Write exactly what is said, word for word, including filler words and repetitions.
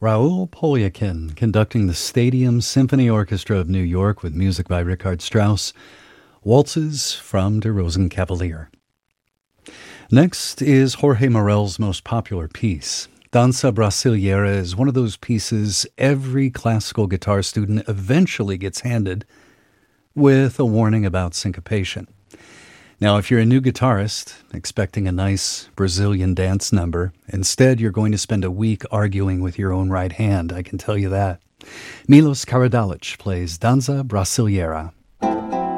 Raoul Polyakin conducting the Stadium Symphony Orchestra of New York with music by Richard Strauss, Waltzes from Der Rosenkavalier. Next is Jorge Morel's most popular piece. Danza Brasileira is one of those pieces every classical guitar student eventually gets handed with a warning about syncopation. Now, if you're a new guitarist expecting a nice Brazilian dance number, instead you're going to spend a week arguing with your own right hand, I can tell you that. Milos Karadalic plays Danza Brasileira.